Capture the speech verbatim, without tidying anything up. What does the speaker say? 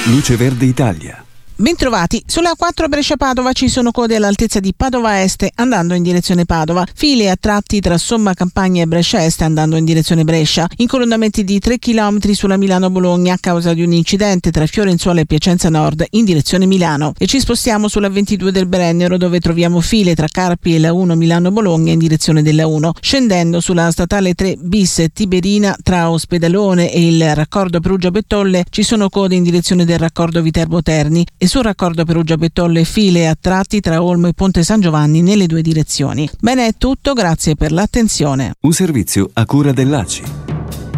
Luce Verde Italia. Bentrovati, sulla A quattro Brescia-Padova ci sono code all'altezza di Padova Est andando in direzione Padova, file a tratti tra Somma Campagna e Brescia Est andando in direzione Brescia, incolonnamenti di tre chilometri sulla Milano-Bologna a causa di un incidente tra Fiorenzuola e Piacenza Nord in direzione Milano. E ci spostiamo sulla ventidue del Brennero, dove troviamo file tra Carpi e la uno Milano-Bologna in direzione della uno, scendendo sulla statale tre bis Tiberina tra Ospedalone e il raccordo Perugia-Bettolle ci sono code in direzione del raccordo Viterbo-Terni e sul raccordo Perugia-Bettolle file a tratti tra Olmo e Ponte San Giovanni nelle due direzioni. Bene, è tutto, grazie per l'attenzione. Un servizio a cura dell'A C I.